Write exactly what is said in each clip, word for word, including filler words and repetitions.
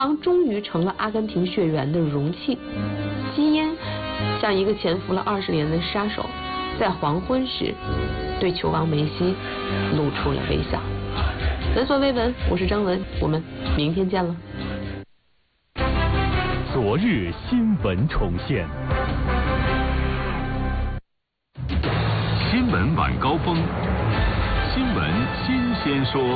终于成了阿根廷血缘的容器。基因像一个潜伏了二十年的杀手，在黄昏时对球王梅西露出了微笑。闻所未闻，我是张文，我们明天见了。 昨日新闻重现，新闻晚高峰，新闻新鲜说。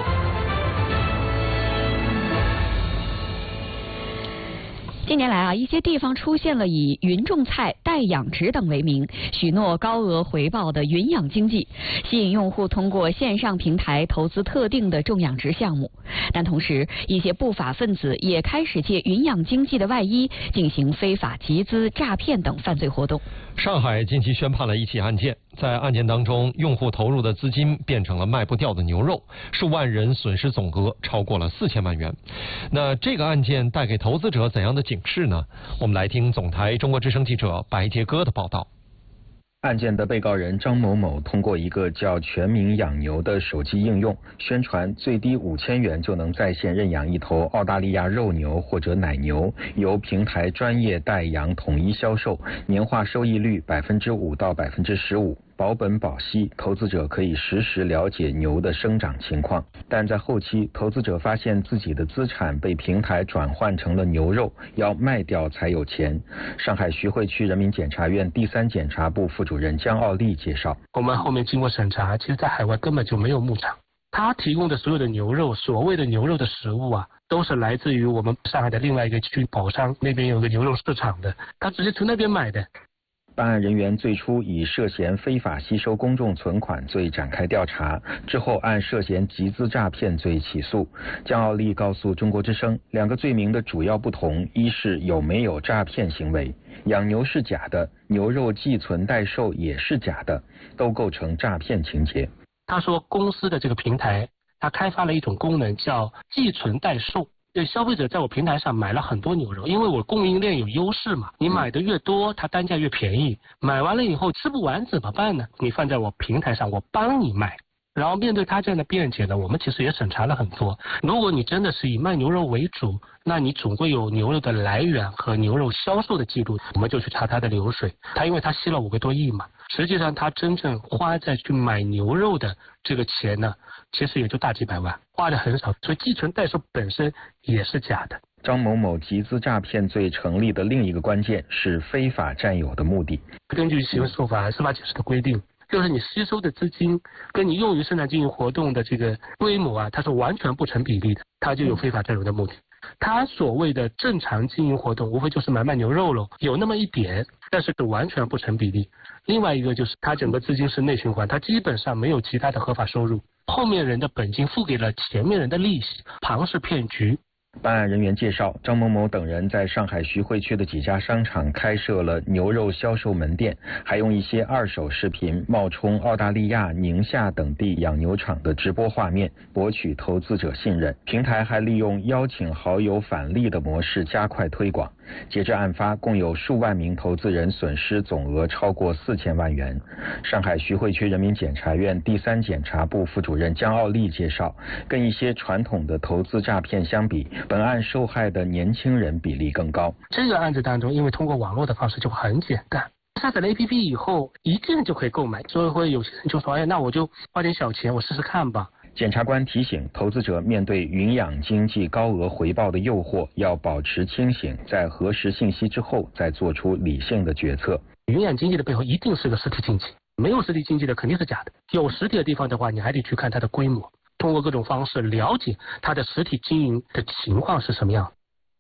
近年来啊，一些地方出现了以云种菜、代养殖等为名，许诺高额回报的云养经济，吸引用户通过线上平台投资特定的种养殖项目。但同时，一些不法分子也开始借云养经济的外衣，进行非法集资、诈骗等犯罪活动。 上海近期宣判了一起案件，在案件当中，用户投入的资金变成了卖不掉的牛肉，数万人损失总额超过了四千万元。那这个案件带给投资者怎样的警示呢？我们来听总台中国之声记者白杰哥的报道。 案件的被告人张某某通过一个叫全民养牛的手机应用，宣传最低五千元就能在线认养一头澳大利亚肉牛或者奶牛，由平台专业代养统一销售，年化收益率百分之五到百分之十五。保本保息，投资者可以实时了解牛的生长情况。但在后期，投资者发现自己的资产被平台转换成了牛肉，要卖掉才有钱。上海徐汇区人民检察院第三检察部副主任江奥利介绍， 我们后面经过审查，其实在海外根本就没有牧场，他提供的所有的牛肉，所谓的牛肉的食物啊，都是来自于我们上海的另外一个区宝山那边有个牛肉市场的，他直接从那边买的。 办案人员最初以涉嫌非法吸收公众存款罪展开调查，之后按涉嫌集资诈骗罪起诉。江奥利告诉中国之声，两个罪名的主要不同，一是有没有诈骗行为，养牛是假的，牛肉寄存代售也是假的，都构成诈骗情节。 他说公司的这个平台，他开发了一种功能叫寄存代售。对消费者在我平台上买了很多牛肉，因为我供应链有优势嘛，你买的越多，它单价越便宜。买完了以后吃不完怎么办呢？你放在我平台上，我帮你卖。然后面对他这样的辩解呢，我们其实也审查了很多。如果你真的是以卖牛肉为主，那你总归有牛肉的来源和牛肉销售的记录，我们就去查他的流水。他因为他吸了五个多亿嘛，实际上他真正花在去买牛肉的这个钱呢，其实也就大几百万，花的很少，所以寄存代售本身也是假的。 张某某集资诈骗罪成立的另一个关键是非法占有的目的。 根据刑事诉法司法解释的规定，就是你吸收的资金跟你用于生产经营活动的这个规模啊，它是完全不成比例的，它就有非法占有的目的。它所谓的正常经营活动，无非就是买卖牛肉喽，有那么一点，但是完全不成比例。另外一个就是它整个资金是内循环，它基本上没有其他的合法收入，后面人的本金付给了前面人的利息，庞氏骗局。 办案人员介绍，张某某等人在上海徐汇区的几家商场开设了牛肉销售门店，还用一些二手视频冒充澳大利亚、宁夏等地养牛场的直播画面，博取投资者信任。平台还利用邀请好友返利的模式加快推广。截至案发，共有数万名投资人损失总额超过四千万元。上海徐汇区人民检察院第三检察部副主任江奥利介绍，跟一些传统的投资诈骗相比，本案受害的年轻人比例更高。 这个案子当中，因为通过网络的方式就很简单，下载了 A P P 以后，一键就可以购买，所以会有些人就说，哎，那我就花点小钱，我试试看吧。 检察官提醒投资者，面对云养经济高额回报的诱惑，要保持清醒，在核实信息之后再做出理性的决策。 云养经济的背后一定是个实体经济，没有实体经济的肯定是假的。有实体的地方的话，你还得去看它的规模，通过各种方式了解它的实体经营的情况是什么样。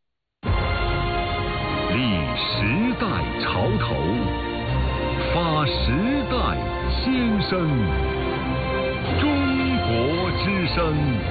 立时代潮头，发时代先声。中国之声。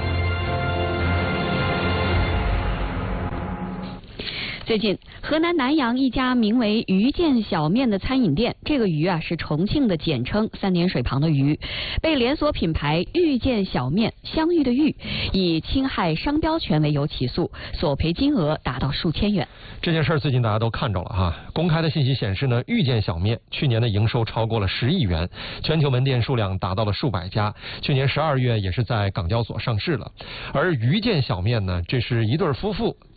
最近，河南南阳一家名为“鱼见小面”的餐饮店，这个“鱼”啊是重庆的简称，三点水旁的“鱼”，被连锁品牌“遇见小面”相遇的“遇”以侵害商标权为由起诉，索赔金额达到数千元。 这件事儿最近大家都看着了哈。公开的信息显示呢，遇见小面去年的营收超过了十亿元，全球门店数量达到了数百家，去年十二月也是在港交所上市了。而鱼见小面呢，这是一对夫妇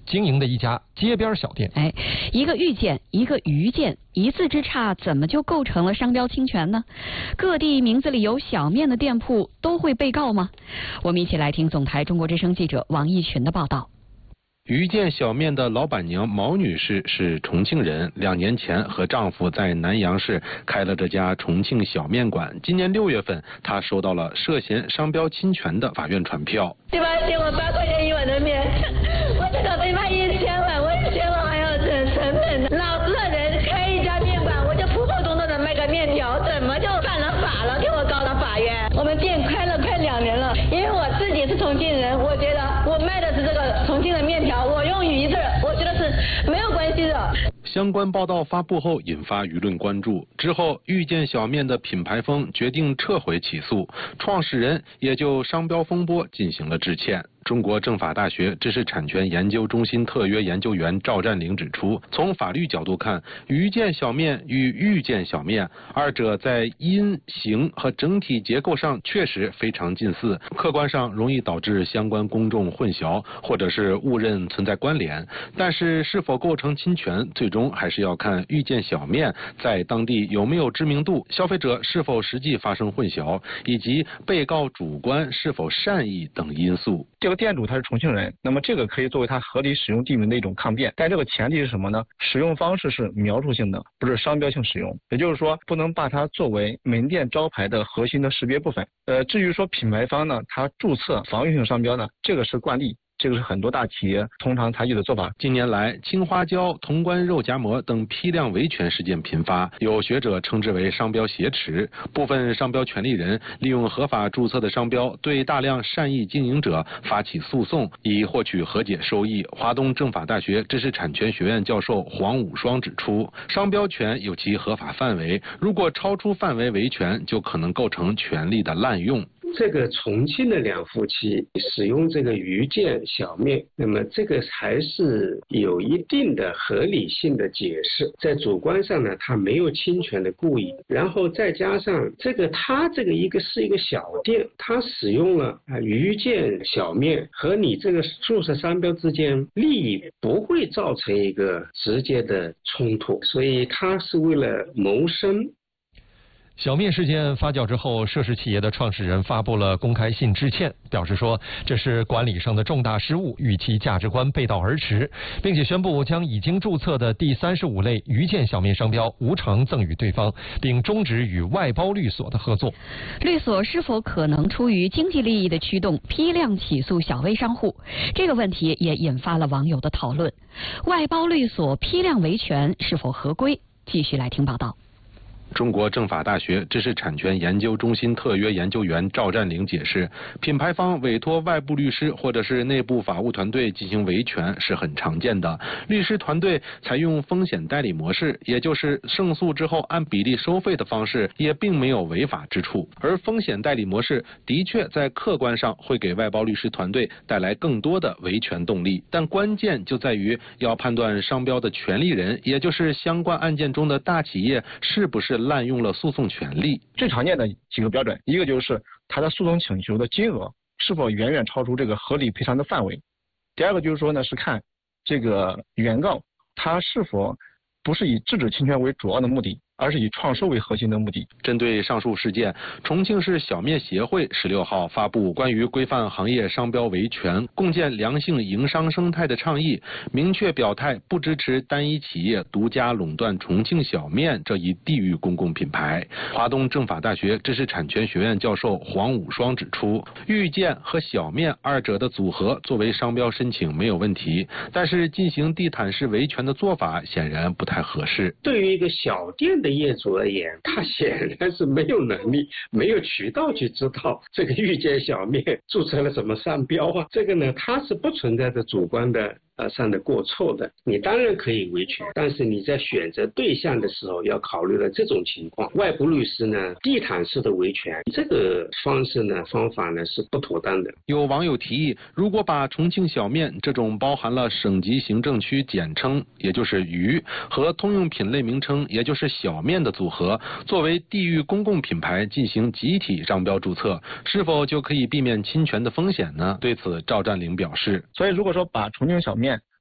经营的一家街边小店。 哎，一个遇见，一个于建，一字之差，怎么就构成了商标侵权呢？各地名字里有小面的店铺都会被告吗？我们一起来听总台中国之声记者王一群的报道。 于建小面的老板娘毛女士是重庆人，两年前和丈夫在南阳市开了这家重庆小面馆。今年六月份，她收到了涉嫌商标侵权的法院传票。 对吧？给我八块钱一碗的面，我这个被卖一千碗，我一千碗还要成成本。老个人开一家面馆，我就普普通通的卖个面条，怎么就犯了法了？给我告到法院。我们店开了快两年了，因为我自己是重庆人，我觉得我卖的是这个重庆的面条。我用鱼字，我觉得是没有关系的。 相关报道发布后，引发舆论关注。之后，遇见小面的品牌方决定撤回起诉，创始人也就商标风波进行了致歉。中国政法大学知识产权研究中心特约研究员赵占领指出，从法律角度看，于建小面与遇见小面二者在音、形和整体结构上确实非常近似，客观上容易导致相关公众混淆或者是误认存在关联。但是是否构成侵权，最终还是要看遇见小面在当地有没有知名度，消费者是否实际发生混淆，以及被告主观是否善意等因素。 这个店主他是重庆人，那么这个可以作为他合理使用地名的一种抗辩，但这个前提是什么呢？使用方式是描述性的，不是商标性使用，也就是说不能把它作为门店招牌的核心的识别部分。呃，至于说品牌方呢，他注册防御性商标呢，这个是惯例。这个是很多大企业通常采取的做法。 近年来，青花椒、潼关肉夹馍等批量维权事件频发，有学者称之为商标挟持。部分商标权利人利用合法注册的商标，对大量善意经营者发起诉讼，以获取和解收益。华东政法大学知识产权学院教授黄武双指出，商标权有其合法范围，如果超出范围维权，就可能构成权利的滥用。 这个重庆的两夫妻使用这个于建小面，那么这个还是有一定的合理性的解释，在主观上呢，他没有侵权的故意，然后再加上这个他这个一个是一个小店，他使用了啊于建小面和你这个注册商标之间利益不会造成一个直接的冲突，所以他是为了谋生。 小面事件发酵之后，涉事企业的创始人发布了公开信致歉，表示说这是管理上的重大失误，与其价值观背道而驰，并且宣布将已经注册的第三十五类于建小面商标无偿赠与对方，并终止与外包律所的合作。 律所是否可能出于经济利益的驱动批量起诉小微商户？这个问题也引发了网友的讨论。外包律所批量维权是否合规？继续来听报道。 中国政法大学知识产权研究中心特约研究员赵占领解释，品牌方委托外部律师或者是内部法务团队进行维权是很常见的。律师团队采用风险代理模式，也就是胜诉之后按比例收费的方式，也并没有违法之处。而风险代理模式的确在客观上会给外包律师团队带来更多的维权动力，但关键就在于要判断商标的权利人，也就是相关案件中的大企业是不是滥用了诉讼权利。 最常见的几个标准，一个就是他的诉讼请求的金额是否远远超出这个合理赔偿的范围。第二个就是说呢，是看这个原告他是否不是以制止侵权为主要的目的，而是以创收为核心的目的。 针对上述事件，重庆市小面协会十六号发布关于规范行业商标维权、共建良性营商生态的倡议，明确表态不支持单一企业独家垄断重庆小面这一地域公共品牌。华东政法大学知识产权学院教授黄武双指出，遇见和小面二者的组合作为商标申请没有问题，但是进行地毯式维权的做法显然不太合适。 对于一个小店的业主而言，他显然是没有能力、没有渠道去知道这个遇见小面注册了什么商标啊，这个呢，它是不存在着主观的呃上的过错的。你当然可以维权，但是你在选择对象的时候要考虑了这种情况。外部律师呢，地毯式的维权，这个方式呢方法呢是不妥当的。 有网友提议，如果把重庆小面这种包含了省级行政区简称，也就是渝，和通用品类名称，也就是小面的组合，作为地域公共品牌进行集体商标注册，是否就可以避免侵权的风险呢？对此，赵占领表示， 所以如果说把重庆小面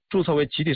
注册为集体